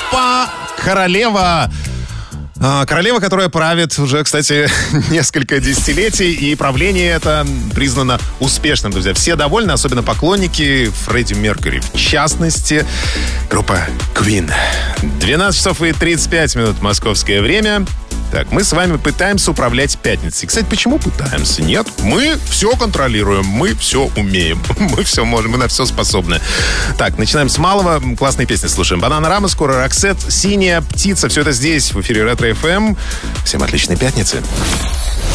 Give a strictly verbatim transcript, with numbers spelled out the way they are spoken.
Опа! Королева! Королева, которая правит уже, кстати, несколько десятилетий, и правление это признано успешным, друзья. Все довольны, особенно поклонники Фредди Меркьюри. В частности, группа Queen. двенадцать часов и тридцать пять минут московское время. Так, мы с вами пытаемся управлять пятницей. Кстати, почему пытаемся? Нет, мы все контролируем, мы все умеем, мы все можем, мы на все способны. Так, начинаем с малого. Классные песни слушаем. Бананарама, скоро Роксет, Синяя птица. Все это здесь, в эфире Ретро эф эм. Всем отличной пятницы.